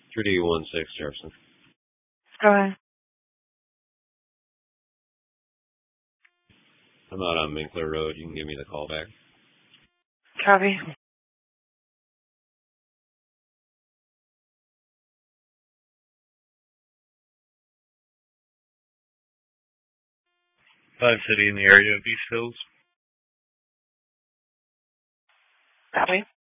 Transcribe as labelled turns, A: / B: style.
A: 3D16 Jefferson.
B: Go ahead.
A: I'm out on Minkler Road. You can give me the call back.
B: Copy.
C: Five City in the area of East Hills.
B: Copy.